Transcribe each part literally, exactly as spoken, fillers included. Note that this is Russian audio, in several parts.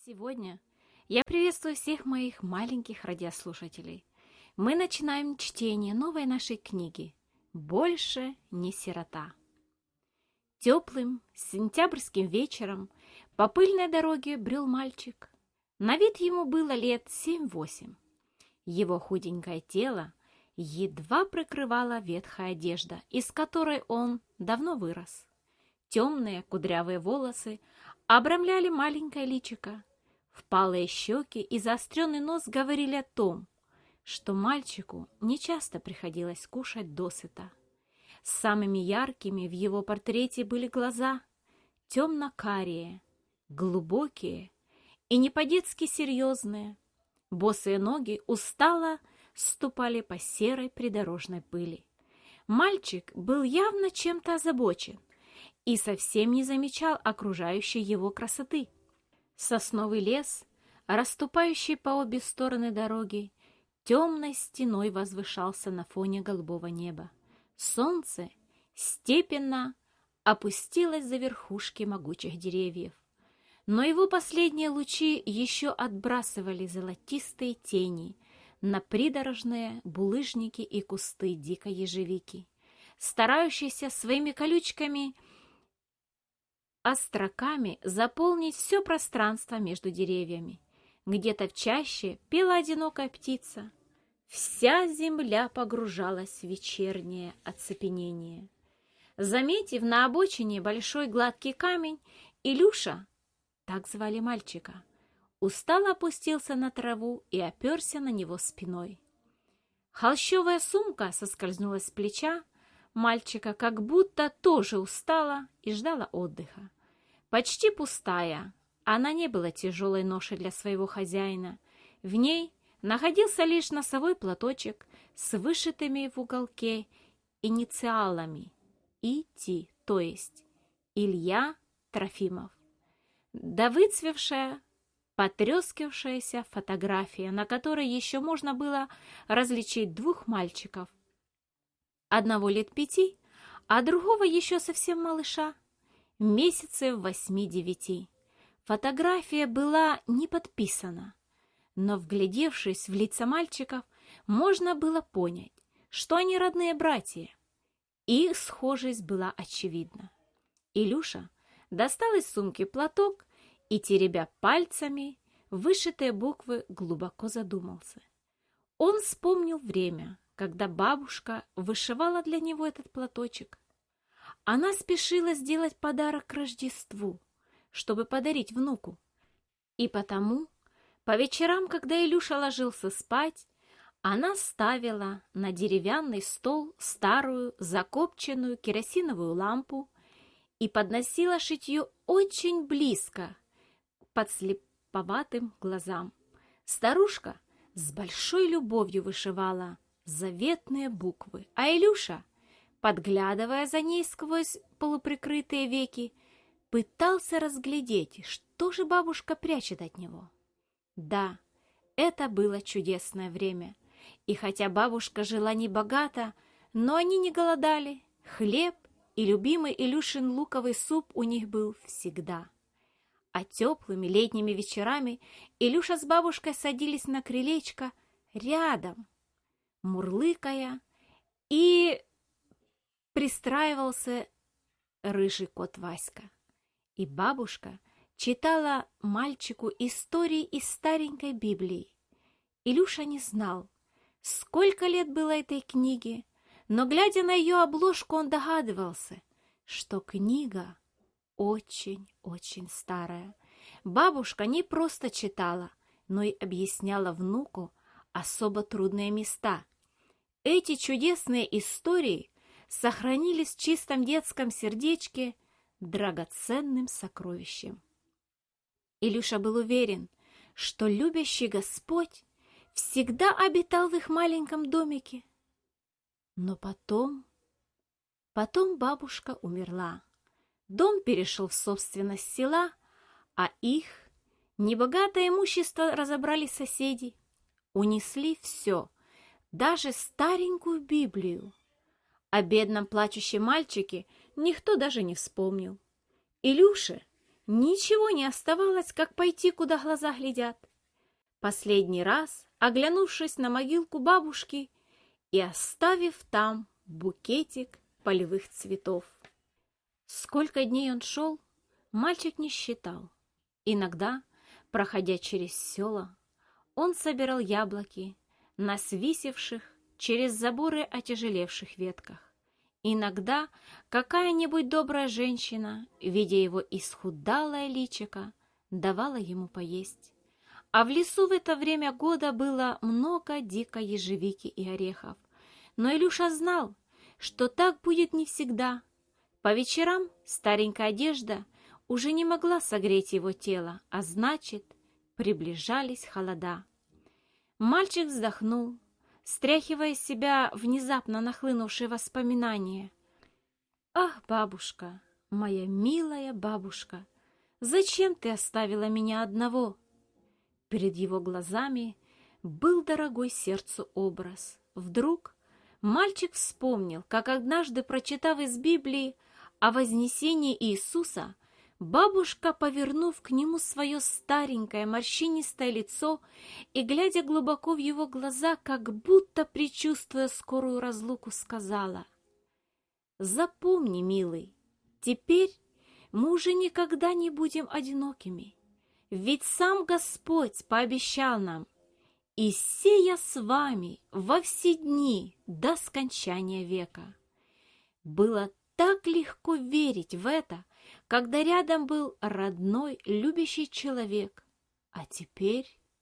Сегодня я приветствую всех моих маленьких радиослушателей. Мы начинаем чтение новой нашей книги «Больше не сирота». Теплым сентябрьским вечером по пыльной дороге брел мальчик. На вид ему было лет семь-восемь. Его худенькое тело едва прикрывала ветхая одежда, из которой он давно вырос. Темные кудрявые волосы обрамляли маленькое личико. Впалые щеки и заостренный нос говорили о том, что мальчику нечасто приходилось кушать досыта. Самыми яркими в его портрете были глаза, темно-карие, глубокие и не по-детски серьезные. Босые ноги устало ступали по серой придорожной пыли. Мальчик был явно чем-то озабочен и совсем не замечал окружающей его красоты. Сосновый лес, расступающий по обе стороны дороги, темной стеной возвышался на фоне голубого неба. Солнце степенно опустилось за верхушки могучих деревьев, но его последние лучи еще отбрасывали золотистые тени на придорожные булыжники и кусты дикой ежевики, старающиеся своими колючками остроками заполнить все пространство между деревьями. Где-то в чаще пела одинокая птица. Вся земля погружалась в вечернее оцепенение. Заметив на обочине большой гладкий камень, Илюша, так звали мальчика, устало опустился на траву и оперся на него спиной. Холщовая сумка соскользнула с плеча мальчика, как будто тоже устала и ждала отдыха. Почти пустая, она не была тяжелой ношей для своего хозяина. В ней находился лишь носовой платочек с вышитыми в уголке инициалами И Т, то есть Илья Трофимов. Да выцвевшая, потрескавшаяся фотография, на которой еще можно было различить двух мальчиков. Одного лет пяти, а другого еще совсем малыша, месяцев восьми-девяти. Фотография была не подписана, но, вглядевшись в лица мальчиков, можно было понять, что они родные братья. Их схожесть была очевидна. Илюша достал из сумки платок и, теребя пальцами вышитые буквы, глубоко задумался. Он вспомнил время, когда бабушка вышивала для него этот платочек. Она спешила сделать подарок к Рождеству, чтобы подарить внуку. И потому, по вечерам, когда Илюша ложился спать, она ставила на деревянный стол старую закопченную керосиновую лампу и подносила шитье очень близко к подслеповатым глазам. Старушка с большой любовью вышивала заветные буквы, а Илюша, подглядывая за ней сквозь полуприкрытые веки, пытался разглядеть, что же бабушка прячет от него. Да, это было чудесное время, и хотя бабушка жила небогато, но они не голодали. Хлеб и любимый Илюшин луковый суп у них был всегда. А теплыми летними вечерами Илюша с бабушкой садились на крылечко рядом, мурлыкая, и пристраивался рыжий кот Васька. И бабушка читала мальчику истории из старенькой Библии. Илюша не знал, сколько лет было этой книге, но, глядя на ее обложку, он догадывался, что книга очень-очень старая. Бабушка не просто читала, но и объясняла внуку особо трудные места. Эти чудесные истории сохранились в чистом детском сердечке драгоценным сокровищем. Илюша был уверен, что любящий Господь всегда обитал в их маленьком домике. Но потом... Потом бабушка умерла. Дом перешел в собственность села, а их небогатое имущество разобрали соседи. Унесли все, даже старенькую Библию. О бедном плачущем мальчике никто даже не вспомнил. Илюше ничего не оставалось, как пойти, куда глаза глядят. Последний раз, оглянувшись на могилку бабушки и оставив там букетик полевых цветов. Сколько дней он шел, мальчик не считал. Иногда, проходя через села, он собирал яблоки на свисевших через заборы отяжелевших ветках. Иногда какая-нибудь добрая женщина, видя его исхудалое личико, давала ему поесть. А в лесу в это время года было много дикой ежевики и орехов. Но Илюша знал, что так будет не всегда. По вечерам старенькая одежда уже не могла согреть его тело, а значит, приближались холода. Мальчик вздохнул, стряхивая с себя внезапно нахлынувшие воспоминания. «Ах, бабушка, моя милая бабушка, зачем ты оставила меня одного?» Перед его глазами был дорогой сердцу образ. Вдруг мальчик вспомнил, как однажды, прочитав из Библии о вознесении Иисуса, бабушка, повернув к нему свое старенькое морщинистое лицо и, глядя глубоко в его глаза, как будто предчувствуя скорую разлуку, сказала: «Запомни, милый, теперь мы уже никогда не будем одинокими, ведь сам Господь пообещал нам: и сея с вами во все дни до скончания века». Было так легко верить в это, когда рядом был родной, любящий человек. А теперь...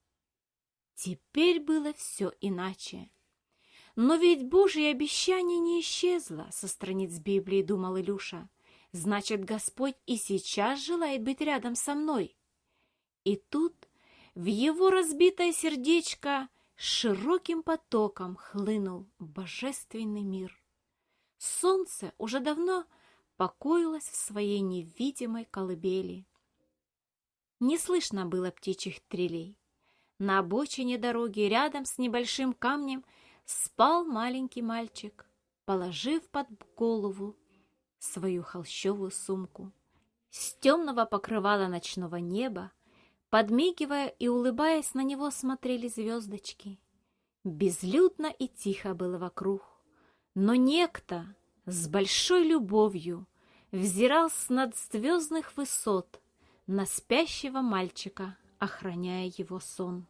Теперь было все иначе. Но ведь Божье обещание не исчезло со страниц Библии, думал Илюша. Значит, Господь и сейчас желает быть рядом со мной. И тут в его разбитое сердечко широким потоком хлынул божественный мир. Солнце уже давно покоилось в своей невидимой колыбели. Не слышно было птичьих трелей. На обочине дороги рядом с небольшим камнем спал маленький мальчик, положив под голову свою холщовую сумку. С темного покрывала ночного неба, подмигивая и улыбаясь, на него смотрели звездочки. Безлюдно и тихо было вокруг, но некто с большой любовью взирал с надзвездных высот на спящего мальчика, охраняя его сон.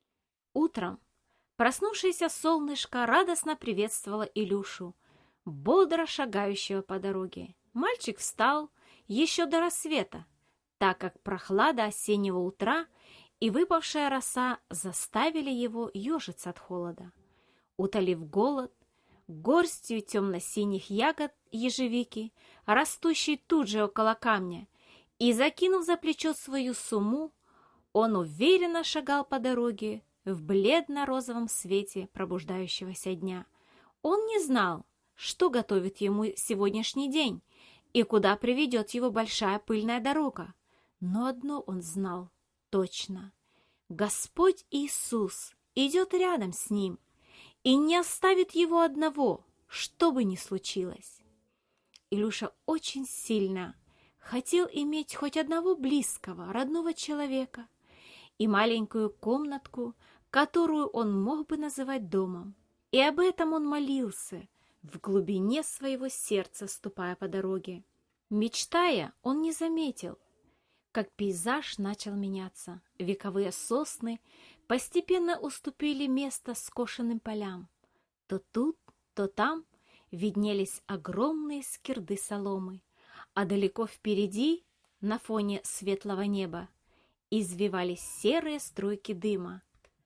Утром проснувшееся солнышко радостно приветствовало Илюшу, бодро шагающего по дороге. Мальчик встал еще до рассвета, так как прохлада осеннего утра и выпавшая роса заставили его ежиться от холода. Утолив голод горстью темно-синих ягод ежевики, растущей тут же около камня, и, закинув за плечо свою сумму, он уверенно шагал по дороге в бледно-розовом свете пробуждающегося дня. Он не знал, что готовит ему сегодняшний день и куда приведет его большая пыльная дорога. Но одно он знал точно: Господь Иисус идет рядом с ним и не оставит его одного, что бы ни случилось. Илюша очень сильно хотел иметь хоть одного близкого, родного человека и маленькую комнатку, которую он мог бы называть домом. И об этом он молился в глубине своего сердца, ступая по дороге. Мечтая, он не заметил, как пейзаж начал меняться. Вековые сосны постепенно уступили место скошенным полям. То тут, то там виднелись огромные скирды соломы, а далеко впереди, на фоне светлого неба, извивались серые струйки дыма.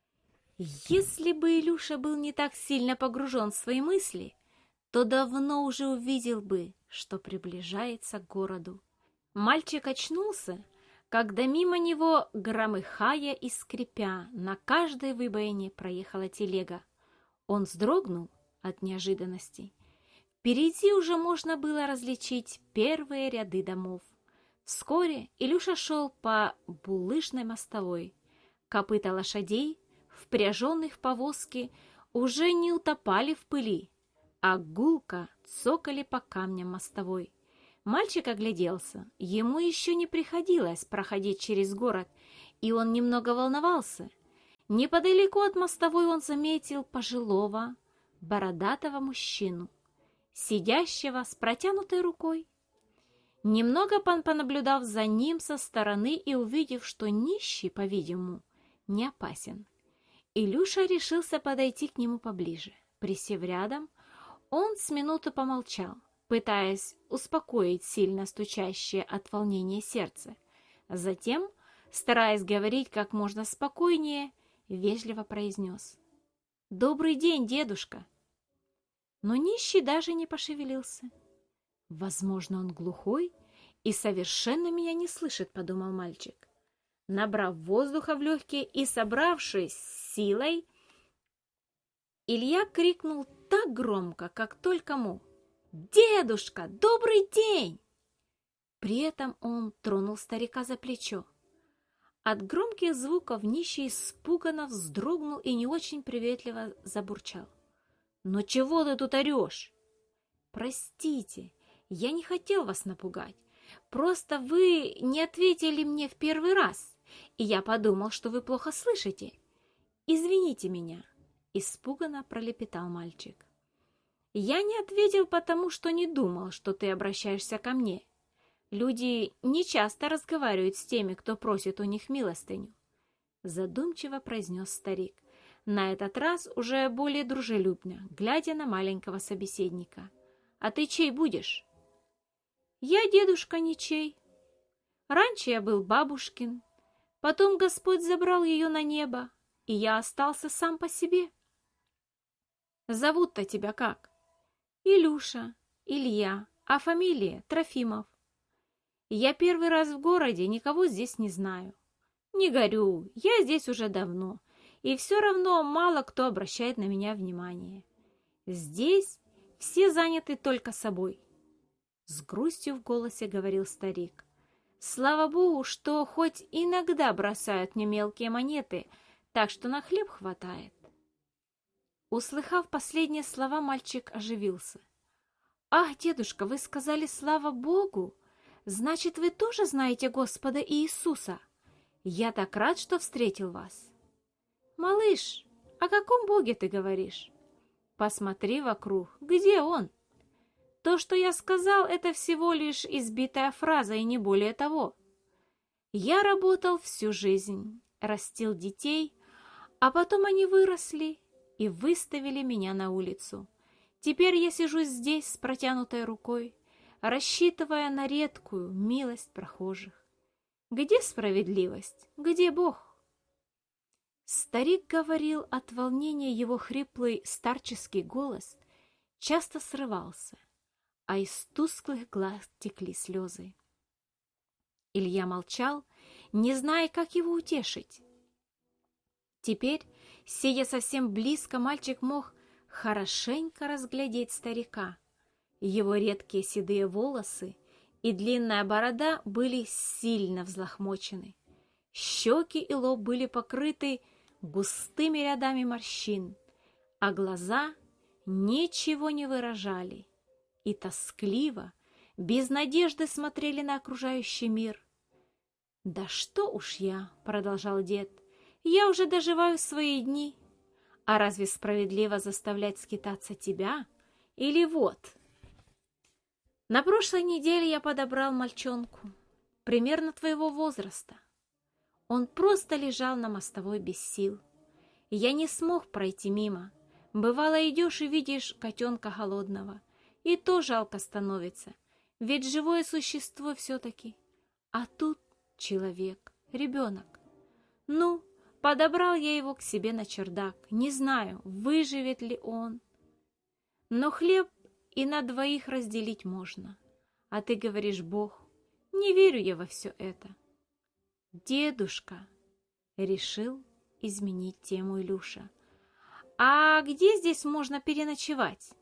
Если бы Илюша был не так сильно погружен в свои мысли, то давно уже увидел бы, что приближается к городу. Мальчик очнулся, когда мимо него, громыхая и скрипя, на каждой выбоине проехала телега. Он вздрогнул от неожиданности. Впереди уже можно было различить первые ряды домов. Вскоре Илюша шел по булыжной мостовой. Копыта лошадей, впряженных в повозки, уже не утопали в пыли, а гулко цокали по камням мостовой. Мальчик огляделся. Ему еще не приходилось проходить через город, и он немного волновался. Неподалеку от мостовой он заметил пожилого, бородатого мужчину, сидящего с протянутой рукой. Немного пан понаблюдав за ним со стороны и увидев, что нищий, по-видимому, не опасен, Илюша решился подойти к нему поближе. Присев рядом, он с минуту помолчал, пытаясь успокоить сильно стучащее от волнения сердце. Затем, стараясь говорить как можно спокойнее, вежливо произнес: «Добрый день, дедушка!» Но нищий даже не пошевелился. «Возможно, он глухой и совершенно меня не слышит», — подумал мальчик. Набрав воздуха в легкие и собравшись с силой, Илья крикнул так громко, как только мог: «Дедушка, добрый день!» При этом он тронул старика за плечо. От громких звуков нищий испуганно вздрогнул и не очень приветливо забурчал: «Но чего ты тут орешь?» «Простите, я не хотел вас напугать. Просто вы не ответили мне в первый раз, и я подумал, что вы плохо слышите. Извините меня», — испуганно пролепетал мальчик. «Я не ответил, потому что не думал, что ты обращаешься ко мне. Люди не часто разговаривают с теми, кто просит у них милостыню», — задумчиво произнес старик, на этот раз уже более дружелюбно, глядя на маленького собеседника. «А ты чей будешь?» «Я, дедушка, ничей. Раньше я был бабушкин, потом Господь забрал ее на небо, и я остался сам по себе». «Зовут-то тебя как?» «Илюша, Илья, а фамилия Трофимов. Я первый раз в городе, никого здесь не знаю. Не горю, я здесь уже давно, и все равно мало кто обращает на меня внимание. Здесь все заняты только собой», — с грустью в голосе говорил старик. «Слава Богу, что хоть иногда бросают мне мелкие монеты, так что на хлеб хватает». Услыхав последние слова, мальчик оживился. «Ах, дедушка, вы сказали «слава Богу»? Значит, вы тоже знаете Господа Иисуса? Я так рад, что встретил вас». «Малыш, о каком Боге ты говоришь? Посмотри вокруг, где Он? То, что я сказал, это всего лишь избитая фраза и не более того. Я работал всю жизнь, растил детей, а потом они выросли и выставили меня на улицу. Теперь я сижу здесь с протянутой рукой, рассчитывая на редкую милость прохожих. Где справедливость? Где Бог?» Старик говорил, от волнения его хриплый старческий голос часто срывался, а из тусклых глаз текли слезы. Илья молчал, не зная, как его утешить. Теперь, сидя совсем близко, мальчик мог хорошенько разглядеть старика. Его редкие седые волосы и длинная борода были сильно взлохмочены. Щеки и лоб были покрыты густыми рядами морщин, а глаза ничего не выражали и тоскливо, без надежды смотрели на окружающий мир. «Да что уж я», — продолжал дед, — «я уже доживаю свои дни. А разве справедливо заставлять скитаться тебя? Или вот...» На прошлой неделе я подобрал мальчонку, примерно твоего возраста. Он просто лежал на мостовой без сил. Я не смог пройти мимо. Бывало, идешь и видишь котенка голодного, и то жалко становится, ведь живое существо все-таки. А тут человек, ребенок. Ну, подобрал я его к себе на чердак. Не знаю, выживет ли он. Но хлеб и на двоих разделить можно. А ты говоришь, Бог. Не верю я во все это. Дедушка, решил изменить тему Илюша. А где здесь можно переночевать?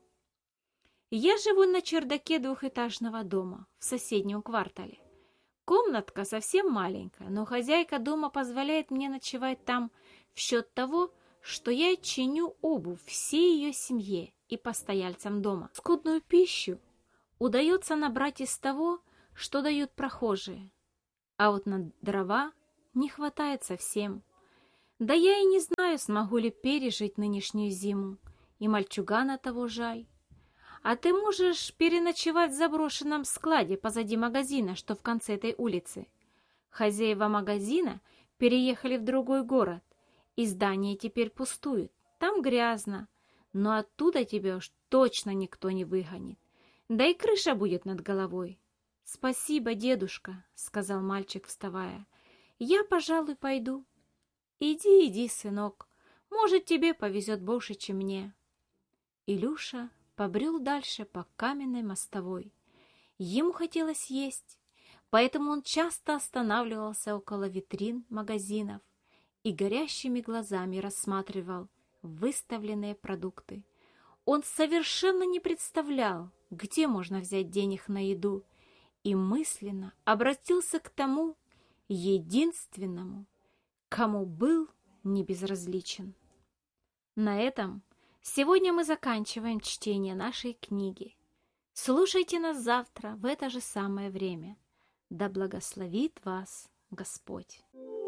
Я живу на чердаке двухэтажного дома в соседнем квартале. Комнатка совсем маленькая, но хозяйка дома позволяет мне ночевать там в счет того, что я чиню обувь всей ее семье и постояльцам дома. Скудную пищу удается набрать из того, что дают прохожие, а вот на дрова не хватает совсем. Да я и не знаю, смогу ли пережить нынешнюю зиму, и мальчугана того жаль. А ты можешь переночевать в заброшенном складе позади магазина, что в конце этой улицы. Хозяева магазина переехали в другой город, и здание теперь пустует. Там грязно, но оттуда тебя уж точно никто не выгонит. Да и крыша будет над головой. «Спасибо, дедушка», — сказал мальчик, вставая. «Я, пожалуй, пойду». «Иди, иди, сынок. Может, тебе повезет больше, чем мне». Илюша побрел дальше по каменной мостовой. Ему хотелось есть, поэтому он часто останавливался около витрин магазинов и горящими глазами рассматривал выставленные продукты. Он совершенно не представлял, где можно взять денег на еду, и мысленно обратился к тому единственному, кому был не безразличен. На этом сегодня мы заканчиваем чтение нашей книги. Слушайте нас завтра в это же самое время. Да благословит вас Господь!